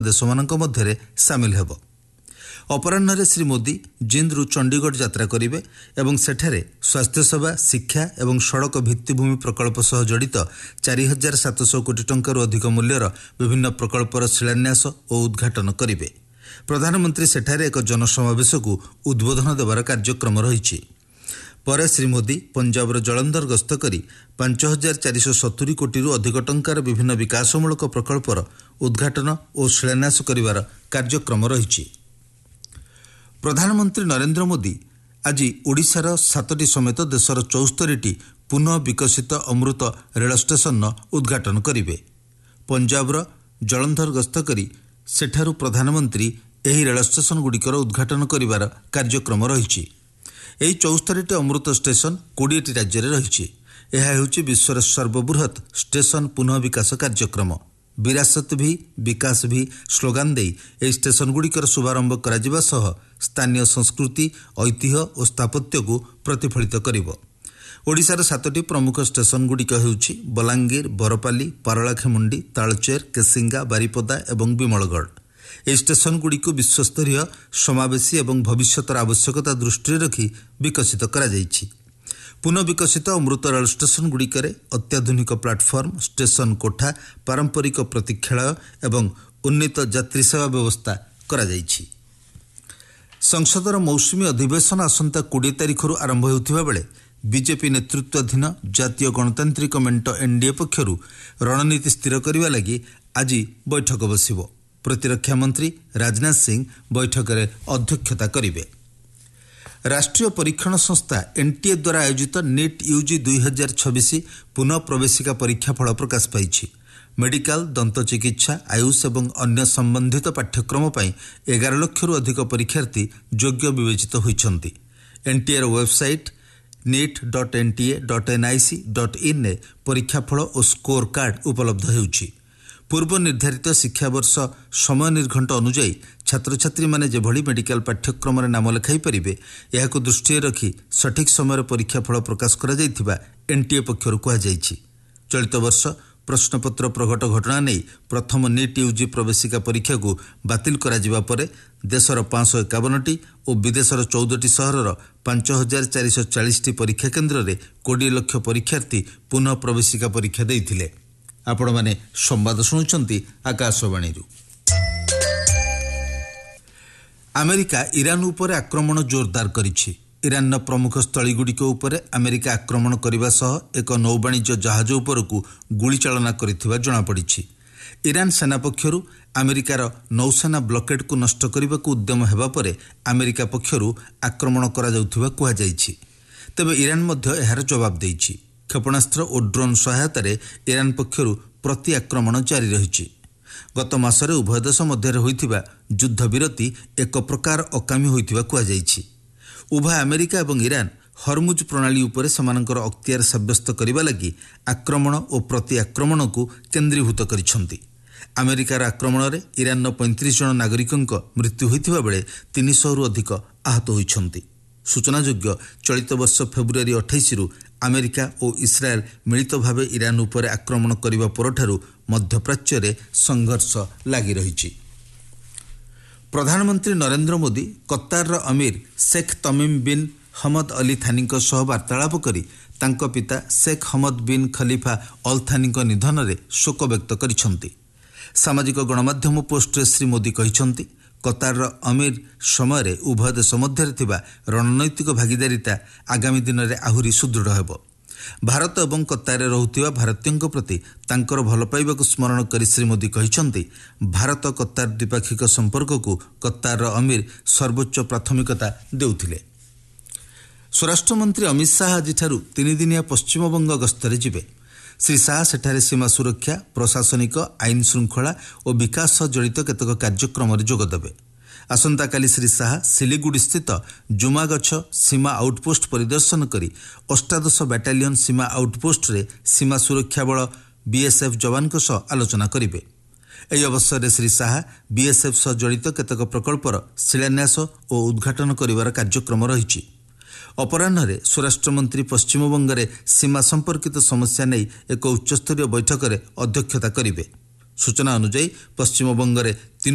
ଦେଶମାନଙ୍କ ମଧ୍ୟରେ ସାମିଲ ହେବ। ଅପରାହ୍ନରେ ଶ୍ରୀ ମୋଦି ଜିନ୍ଦରୁ ଚଣ୍ଡିଗଡ଼ ଯାତ୍ରା କରିବେ ଏବଂ ସେଠାରେ ସ୍ୱାସ୍ଥ୍ୟସେବା, ଶିକ୍ଷା ଏବଂ ସଡ଼କ ଭିତ୍ତିଭୂମି ପ୍ରକଳ୍ପ ସହ ଜଡ଼ିତ 4,700 କୋଟି ଟଙ୍କାରୁ ଅଧିକ ମୂଲ୍ୟର ବିଭିନ୍ନ ପ୍ରକଳ୍ପର ଶିଳାନ୍ୟାସ ଓ ଉଦ୍ଘାଟନ କରିବେ। ପ୍ରଧାନମନ୍ତ୍ରୀ ସେଠାରେ ଏକ ଜନସମାବେଶକୁ ଉଦ୍ବୋଧନ ଦେବାର କାର୍ଯ୍ୟକ୍ରମ ରହିଛି। ପରେ ଶ୍ରୀ ମୋଦି ପଞ୍ଜାବର ଜଳନ୍ଧର ଗସ୍ତ କରି 5,470 କୋଟିରୁ ଅଧିକ ଟଙ୍କାର ବିଭିନ୍ନ ବିକାଶମୂଳକ ପ୍ରକଳ୍ପର ଉଦ୍ଘାଟନ ଓ ଶିଳାନ୍ୟାସ କରିବାର କାର୍ଯ୍ୟକ୍ରମ ରହିଛି। ପ୍ରଧାନମନ୍ତ୍ରୀ ନରେନ୍ଦ୍ର ମୋଦି ଆଜି ଓଡ଼ିଶାର 7ଟି ସମେତ ଦେଶର 74ଟି ପୁନଃ ବିକଶିତ ଅମୃତ ରେଳ ଷ୍ଟେସନର ଉଦ୍ଘାଟନ କରିବେ। ପଞ୍ଜାବର ଜଳନ୍ଧର ଗସ୍ତ କରି ସେଠାରୁ ପ୍ରଧାନମନ୍ତ୍ରୀ ଏହି ରେଳ ଷ୍ଟେସନଗୁଡ଼ିକର ଉଦ୍ଘାଟନ କରିବାର କାର୍ଯ୍ୟକ୍ରମ ରହିଛି। ଏହି 74ଟି ଅମୃତ ଷ୍ଟେସନ 20ଟି ରାଜ୍ୟରେ ରହିଛି। ଏହା ହେଉଛି ବିଶ୍ୱର ସର୍ବବୃହତ୍ ଷ୍ଟେସନ ପୁନଃ ବିକାଶ କାର୍ଯ୍ୟକ୍ରମ। ବିରାସତ ଭି ବିକାଶ ଭି ସ୍ଲୋଗାନ ଦେଇ ଏହି ଷ୍ଟେସନଗୁଡ଼ିକର ଶୁଭାରମ୍ଭ କରାଯିବା ସହ ସ୍ଥାନୀୟ ସଂସ୍କୃତି, ଐତିହ୍ୟ ଓ ସ୍ଥାପତ୍ୟକୁ ପ୍ରତିଫଳିତ କରିବ। ଓଡ଼ିଶାର 7ଟି ପ୍ରମୁଖ ଷ୍ଟେସନଗୁଡ଼ିକ ହେଉଛି ବଲାଙ୍ଗୀର, ବରପାଲି, ପାରଳାଖେମୁଣ୍ଡି, ତାଳଚେର, କେସିଙ୍ଗା, ବାରିପଦା ଏବଂ ବିମଳଗଡ଼। ଏହି ଷ୍ଟେସନଗୁଡ଼ିକୁ ବିଶ୍ୱସ୍ତରୀୟ, ସମାବେଶୀ ଏବଂ ଭବିଷ୍ୟତର ଆବଶ୍ୟକତା ଦୃଷ୍ଟିରେ ରଖି ବିକଶିତ କରାଯାଇଛି। ପୁନଃ ବିକଶିତ ଅମୃତ ରେଳ ଷ୍ଟେସନଗୁଡ଼ିକରେ ଅତ୍ୟାଧୁନିକ ପ୍ଲାଟଫର୍ମ, ଷ୍ଟେସନ କୋଠା, ପାରମ୍ପରିକ ପ୍ରତୀକ୍ଷାଳୟ ଏବଂ ଉନ୍ନତ ଯାତ୍ରୀ ସେବା ବ୍ୟବସ୍ଥା କରାଯାଇଛି। ସଂସଦର ମୌସୁମୀ ଅଧିବେଶନ ଆସନ୍ତା 20 ତାରିଖରୁ ଆରମ୍ଭ ହେଉଥିବା ବେଳେ ବିଜେପି ନେତୃତ୍ୱାଧୀନ ଜାତୀୟ ଗଣତାନ୍ତ୍ରିକ ମେଣ୍ଟ NDA ପକ୍ଷରୁ ରଣନୀତି ସ୍ଥିର କରିବା ଲାଗି ଆଜି ବୈଠକ ବସିବ। ପ୍ରତିରକ୍ଷା ମନ୍ତ୍ରୀ ରାଜନାଥ ସିଂ ବୈଠକରେ ଅଧ୍ୟକ୍ଷତା କରିବେ। ରାଷ୍ଟ୍ରୀୟ ପରୀକ୍ଷଣ ସଂସ୍ଥା NTA ଦ୍ୱାରା ଆୟୋଜିତ NEET UG 2026 ପୁନଃ ପ୍ରବେଶିକା ପରୀକ୍ଷା ଫଳ ପ୍ରକାଶ ପାଇଛି। ମେଡିକାଲ, ଦନ୍ତ ଚିକିତ୍ସା, ଆୟୁଷ ଏବଂ ଅନ୍ୟ ସମ୍ବନ୍ଧିତ ପାଠ୍ୟକ୍ରମ ପାଇଁ 11 ଲକ୍ଷରୁ ଅଧିକ ପରୀକ୍ଷାର୍ଥୀ ଯୋଗ୍ୟ ବିବେଚିତ ହୋଇଛନ୍ତି। NTAର ୱେବସାଇଟ୍ neet.nta.nic.in ପରୀକ୍ଷାଫଳ ଓ ସ୍କୋର କାର୍ଡ ଉପଲବ୍ଧ ହେଉଛି। ପୂର୍ବ ନିର୍ଦ୍ଧାରିତ ଶିକ୍ଷାବର୍ଷ ସମୟ ନିର୍ଘଣ୍ଟ ଅନୁଯାୟୀ ଛାତ୍ରଛାତ୍ରୀମାନେ ଯେଭଳି ମେଡିକାଲ ପାଠ୍ୟକ୍ରମରେ ନାମ ଲେଖାଇ ପାରିବେ, ଏହାକୁ ଦୃଷ୍ଟିରେ ରଖି ସଠିକ୍ ସମୟରେ ପରୀକ୍ଷାଫଳ ପ୍ରକାଶ କରାଯାଇଥିବା NTA ପକ୍ଷରୁ କୁହାଯାଇଛି। ଚଳିତ ବର୍ଷ ପ୍ରଶ୍ନପତ୍ର ପ୍ରଘଟ ଘଟଣା ନେଇ ପ୍ରଥମ NEET UG ପ୍ରବେଶିକା ପରୀକ୍ଷାକୁ ବାତିଲ କରାଯିବା ପରେ ଦେଶର 551ଟି ଓ ବିଦେଶର 14ଟି ସହରର 5,440ଟି ପରୀକ୍ଷା କେନ୍ଦ୍ରରେ 20 ଲକ୍ଷ ପରୀକ୍ଷାର୍ଥୀ ପୁନଃ ପ୍ରବେଶିକା ପରୀକ୍ଷା ଦେଇଥିଲେ। ଆପଣମାନେ ସମ୍ବାଦ ଶୁଣୁଛନ୍ତି ଆକାଶବାଣୀରୁ। ଆମେରିକା ଇରାନ ଉପରେ ଆକ୍ରମଣ ଜୋରଦାର କରିଛି। ଇରାନର ପ୍ରମୁଖ ସ୍ଥଳୀଗୁଡ଼ିକ ଉପରେ ଆମେରିକା ଆକ୍ରମଣ କରିବା ସହ ଏକ ନୌବାଣିଜ୍ୟ ଜାହାଜ ଉପରକୁ ଗୁଳିଚାଳନା କରିଥିବା ଜଣାପଡ଼ିଛି। ଇରାନ ସେନା ପକ୍ଷରୁ ଆମେରିକାର ନୌସେନା ବ୍ଲକେଡ୍କୁ ନଷ୍ଟ କରିବାକୁ ଉଦ୍ୟମ ହେବା ପରେ ଆମେରିକା ପକ୍ଷରୁ ଆକ୍ରମଣ କରାଯାଉଥିବା କୁହାଯାଇଛି। ତେବେ ଇରାନ ମଧ୍ୟ ଏହାର ଜବାବ ଦେଇଛି। କ୍ଷେପଣାସ୍ତ୍ର ଓ ଡ୍ରୋନ୍ ସହାୟତାରେ ଇରାନ ପକ୍ଷରୁ ପ୍ରତି ଆକ୍ରମଣ ଜାରି ରହିଛି। ଗତ ମାସରେ ଉଭୟ ଦେଶ ମଧ୍ୟରେ ହୋଇଥିବା ଯୁଦ୍ଧବିରତି ଏକ ପ୍ରକାର ଅକାମୀ ହୋଇଥିବା କୁହାଯାଇଛି। ଉଭୟ ଆମେରିକା ଏବଂ ଇରାନ ହରମୁଜ ପ୍ରଣାଳୀ ଉପରେ ସେମାନଙ୍କର ଅକ୍ତିଆର ସାବ୍ୟସ୍ତ କରିବା ଲାଗି ଆକ୍ରମଣ ଓ ପ୍ରତି ଆକ୍ରମଣକୁ କେନ୍ଦ୍ରୀଭୂତ କରିଛନ୍ତି। ଆମେରିକାର ଆକ୍ରମଣରେ ଇରାନର 35 ଜଣ ନାଗରିକଙ୍କ ମୃତ୍ୟୁ ହୋଇଥିବା ବେଳେ 300ରୁ ଅଧିକ ଆହତ ହୋଇଛନ୍ତି। ସୂଚନାଯୋଗ୍ୟ, ଚଳିତ ବର୍ଷ ଫେବୃଆରୀ 28ରୁ ଆମେରିକା ଓ ଇସ୍ରାଏଲ ମିଳିତ ଭାବେ ଇରାନ ଉପରେ ଆକ୍ରମଣ କରିବା ପରଠାରୁ ମଧ୍ୟପ୍ରାଚ୍ୟରେ ସଂଘର୍ଷ ଲାଗି ରହିଛି। ପ୍ରଧାନମନ୍ତ୍ରୀ ନରେନ୍ଦ୍ର ମୋଦି କତାରର ଅମୀର ଶେଖ୍ ତମିମ୍ ବିନ୍ ହମଦ ଅଲି ଥାନିଙ୍କ ସହ ବାର୍ତ୍ତାଳାପ କରି ତାଙ୍କ ପିତା Sheikh Hamad bin Khalifa all ଥାନିଙ୍କ ନିଧନରେ ଶୋକ ବ୍ୟକ୍ତ କରିଛନ୍ତି। ସାମାଜିକ ଗଣମାଧ୍ୟମ ପୋଷ୍ଟରେ ଶ୍ରୀ ମୋଦି କହିଛନ୍ତି, କତାରର ଅମୀର ସମୟରେ ଉଭୟ ଦେଶ ମଧ୍ୟରେ ଥିବା ରଣନୈତିକ ଭାଗିଦାରିତା ଆଗାମୀ ଦିନରେ ଆହୁରି ସୁଦୃଢ଼ ହେବ। ଭାରତ ଏବଂ କତାରରେ ରହୁଥିବା ଭାରତୀୟଙ୍କ ପ୍ରତି ତାଙ୍କର ଭଲ ପାଇବାକୁ ସ୍ମରଣ କରି ଶ୍ରୀ ମୋଦି କହିଛନ୍ତି, ଭାରତ କତାର ଦ୍ୱିପାକ୍ଷିକ ସମ୍ପର୍କକୁ କତାରର ଅମୀର ସର୍ବୋଚ୍ଚ ପ୍ରାଥମିକତା ଦେଉଥିଲେ। ସ୍ୱରାଷ୍ଟ୍ରମନ୍ତ୍ରୀ ଅମିତ ଶାହା ଆଜିଠାରୁ 3 ଦିନିଆ ପଶ୍ଚିମବଙ୍ଗ ଗସ୍ତରେ ଯିବେ। ଶ୍ରୀ ଶାହା ସେଠାରେ ସୀମା ସୁରକ୍ଷା, ପ୍ରଶାସନିକ, ଆଇନ ଶୃଙ୍ଖଳା ଓ ବିକାଶ ସହ ଜଡ଼ିତ କେତେକ କାର୍ଯ୍ୟକ୍ରମରେ ଯୋଗଦେବେ। ଆସନ୍ତାକାଲି ଶ୍ରୀ ଶାହା ସିଲିଗୁଡ଼ି ସ୍ଥିତ ଜୁମାଗଛ ସୀମା ଆଉଟପୋଷ୍ଟ ପରିଦର୍ଶନ କରି 18 ବାଟାଲିୟନ ସୀମା ଆଉଟପୋଷ୍ଟରେ ସୀମା ସୁରକ୍ଷା ବଳ BSF ଯବାନଙ୍କ ସହ ଆଲୋଚନା କରିବେ। ଏହି ଅବସରରେ ଶ୍ରୀ ଶାହା BSF ସହ ଜଡ଼ିତ କେତେକ ପ୍ରକଳ୍ପର ଶିଳାନ୍ୟାସ ଓ ଉଦ୍ଘାଟନ କରିବାର କାର୍ଯ୍ୟକ୍ରମ ରହିଛି। ଅପରାହ୍ନରେ ସ୍ୱରାଷ୍ଟ୍ରମନ୍ତ୍ରୀ ପଶ୍ଚିମବଙ୍ଗରେ ସୀମା ସମ୍ପର୍କିତ ସମସ୍ୟା ନେଇ ଏକ ଉଚ୍ଚସ୍ତରୀୟ ବୈଠକରେ ଅଧ୍ୟକ୍ଷତା କରିବେ। ସୂଚନା ଅନୁଯାୟୀ ପଶ୍ଚିମବଙ୍ଗରେ